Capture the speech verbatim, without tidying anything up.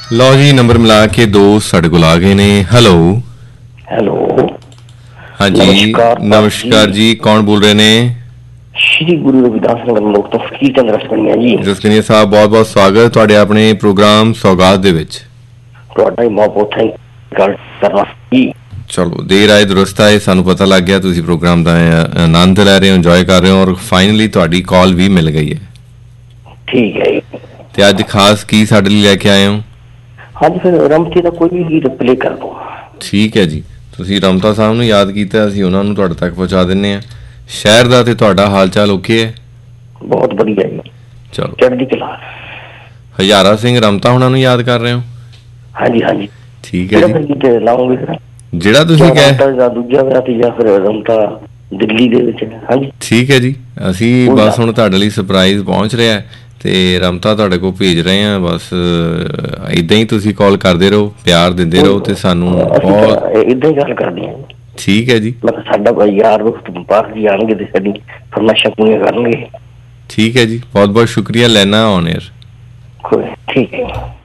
लो जी number मिला के दो साढ़े को आ गए ने। Hello hello. हाँ जी नमस्कार नमस्कार जी, कौन बोल रहे ने? श्री गुरु रविदास नगर लोक तो फकीर चंद रसकनिया जी। रसकनिया साहब बहुत बहुत स्वागत ਤੁਹਾਡੇ ਆਪਣੇ ਪ੍ਰੋਗਰਾਮ ਸੌਗਾਤ ਦੇ ਵਿੱਚ। ਤੁਹਾਡਾ ਹੀ ਬਹੁਤ ਬਹੁਤ ਥੈਂਕ ਕਰਨਾ ਜੀ। ਚਲੋ ਦੇਰ ਆਏ ਦੁਰਸਤ ਆਏ, ਸਾਨੂੰ ਪਤਾ ਲੱਗ ਗਿਆ ਤੁਸੀਂ ਪ੍ਰੋਗਰਾਮ ਦਾ ਆਨੰਦ ਲੈ ਰਹੇ ਹੋ, ਇੰਜੋਏ ਕਰ ਰਹੇ ਹੋ ਔਰ ਫਾਈਨਲੀ ਤੁਹਾਡੀ ਕਾਲ ਵੀ ਮਿਲ ਗਈ ਹੈ। ਠੀਕ ਹੈ ਜੀ। ਤੇ ਅੱਜ ਖਾਸ ਕੀ ਸਾਡੇ ਲਈ ਲੈ ਕੇ ਆਏ ਹੋ? ਹਾਂਜੀ ਫਿਰ ਰਮਤੀ ਦਾ ਕੋਈ ਵੀ ਗੀਤ ਪਲੇ ਕਰ ਦੋ। ਠੀਕ ਹੈ ਜੀ, ਤੁਸੀਂ ਰਮਤਾ ਸਾਹਿਬ ਨੂੰ ਯਾਦ ਕੀਤਾ, ਅਸੀਂ ਉਹਨਾਂ ਨੂੰ ਤੁਹਾਡੇ ਤੱਕ ਪਹੁੰਚਾ ਦਿੰਦੇ ਹਾਂ। ਸ਼ਹਿਰ ਦਾ ਤੇ ਤੁਹਾਡਾ ਹਾਲ ਚਾਲ ਓਕੇ ਹੈ? ਬਹੁਤ ਵਧੀਆ ਜੀ, ਚਲੋ ਚੜ੍ਹਦੀ ਕਲਾ। ਹਜ਼ਾਰਾ ਸਿੰਘ ਰਮਤਾ ਉਹਨਾਂ ਨੂੰ ਯਾਦ ਕਰ ਰਹੇ ਹੋ? ਹਾਂਜੀ ਹਾਂਜੀ ਠੀਕ ਹੈ ਜੀ। ਗੀਤ ਲਾਉਂਗੇ ਫਿਰ ਜਿਹੜਾ ਤੁਸੀਂ ਕਹੇ ਜਾਂ ਦੂਜਾ ਵਿਆਹ ਤੇ ਜਾਂ ਫਿਰ ਰਮਤਾ ਦਿੱਲੀ ਦੇ ਵਿੱਚ। ਹਾਂਜੀ ਠੀਕ ਹੈ ਜੀ, ਅਸੀਂ ਬਸ ਹੁਣ ਤੁਹਾਡੇ ਲਈ ਸਰਪ੍ਰਾਈਜ਼ ਪਹੁੰਚ ਰਿਹਾ ਤੇ ਰਮਤਾ ਤੁਹਾਡੇ ਕੋਲ ਭੇਜ ਰਹੇ ਹਾਂ। ਬਸ ਇਦਾਂ ਹੀ ਤੁਸੀਂ ਕਾਲ ਕਰਦੇ ਰਹੋ, ਪਿਆਰ ਦਿੰਦੇ ਰਹੋ ਤੇ ਸਾਨੂੰ ਬਹੁਤ ਇਦਾਂ ਹੀ ਗੱਲ ਕਰਦੇ ਹਾਂ। ਠੀਕ ਹੈ ਜੀ, ਮਤਲਬ ਸਾਡਾ ਯਾਰ ਦੋਸਤ ਬਾਹਰ ਜੀ ਆਣਗੇ ਤੇ ਸਾਡੀ ਫਰਮਾਇਸ਼ਾਂ ਪੂਰੀਆਂ ਕਰਨਗੇ। ਠੀਕ ਹੈ ਜੀ, ਬਹੁਤ ਬਹੁਤ ਸ਼ੁਕਰੀਆ ਲੈਣਾ ਔਨ 에ਅਰ। ਠੀਕ ਹੈ।